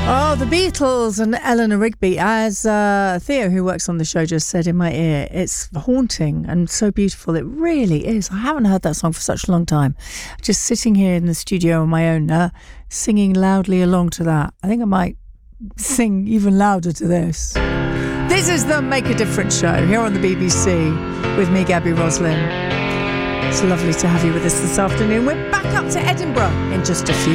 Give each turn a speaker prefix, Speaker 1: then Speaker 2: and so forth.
Speaker 1: Oh, the Beatles and Eleanor Rigby. As Theo, who works on the show, just said in my ear, it's haunting and so beautiful. It really is. I haven't heard that song for such a long time. Just sitting here in the studio on my own, singing loudly along to that. I think I might sing even louder to this. This is the Make a Difference show here on the BBC with me, Gabby Roslin. It's lovely to have you with us this afternoon. We're back up to Edinburgh in just a few